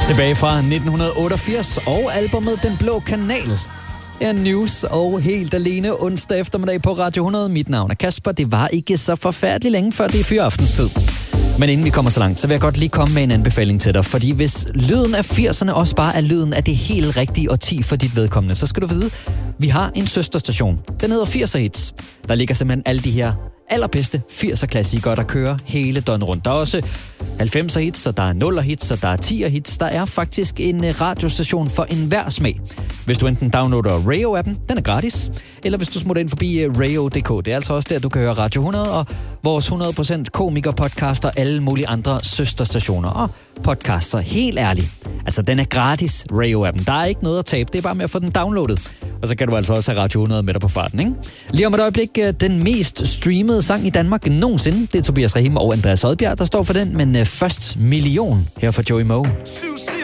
Tilbage fra 1988 og albumet Den Blå Kanal. Ja, news og helt alene onsdag eftermiddag på Radio 100. Mit navn er Kasper. Det var ikke så forfærdeligt længe før det er fyraftentid. Men inden vi kommer så langt, så vil jeg godt lige komme med en anbefaling til dig. Fordi hvis lyden af 80'erne også bare er lyden af det helt rigtige årti for dit vedkommende, så skal du vide, vi har en søsterstation. Den hedder 80'er Hits. Der ligger simpelthen alle de her allerbedste 80'er klassikere, der kører hele døgnet rundt. Der er også 90'er hits, og der er 0'er hits, og der er 10'er hits. Der er faktisk en radiostation for enhver smag. Hvis du enten downloader Rayo-appen, den er gratis, eller hvis du smutter ind forbi rayo.dk. Det er altså også der, du kan høre Radio 100 og vores 100% komiker-podcast og alle mulige andre søsterstationer og podcaster. Helt ærligt. Altså, den er gratis, Rayo-appen. Der er ikke noget at tabe. Det er bare med at få den downloadet. Og så kan du altså også have Radio 100 med dig på farten, ikke? Lige om et øjeblik, den mest streamede sang i Danmark nogensinde. Det er Tobias Rahim og Andreas Odbjerg, der står for den. Men først Million her fra Joey Moe.